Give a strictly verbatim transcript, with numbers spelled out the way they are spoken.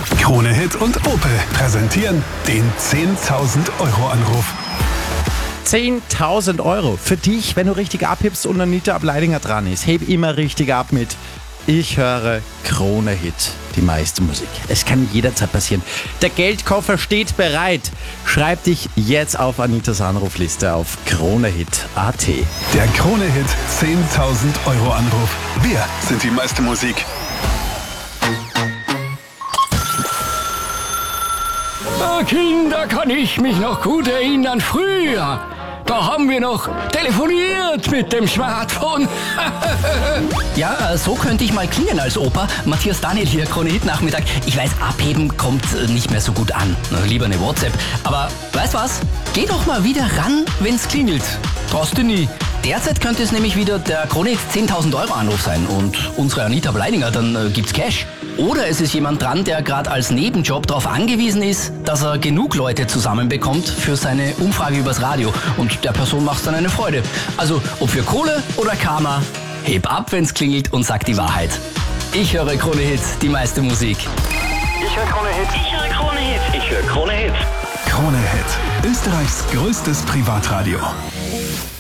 Krone Hit und Opel präsentieren den zehntausend Euro Anruf. zehntausend Euro für dich, wenn du richtig abhebst und Anita Ableidinger dran ist. Heb immer richtig ab mit Ich höre Krone Hit, die meiste Musik. Es kann jederzeit passieren. Der Geldkoffer steht bereit. Schreib dich jetzt auf Anitas Anrufliste auf kronehit punkt at. Der Krone Hit zehntausend Euro Anruf. Wir sind die meiste Musik. Ah, Kinder, kann ich mich noch gut erinnern, früher. Da haben wir noch telefoniert mit dem Smartphone. Ja, so könnte ich mal klingen als Opa. Matthias Daniel hier, Krone Hit Nachmittag. Ich weiß, abheben kommt nicht mehr so gut an. Lieber eine WhatsApp. Aber weißt was? Geh doch mal wieder ran, wenn's klingelt. Traust du nie. Derzeit könnte es nämlich wieder der Krone Hit zehntausend Euro Anruf sein und unsere Anita Ableidinger, dann äh, gibt's Cash. Oder es ist jemand dran, der gerade als Nebenjob darauf angewiesen ist, dass er genug Leute zusammenbekommt für seine Umfrage übers Radio. Und der Person macht's dann eine Freude. Also, ob für Kohle oder Karma, heb ab, wenn's klingelt und sag die Wahrheit. Ich höre Krone Hit, die meiste Musik. Ich höre Krone Hit. Ich höre Krone Hit. Ich höre Krone Hit. Krone Hit, Österreichs größtes Privatradio.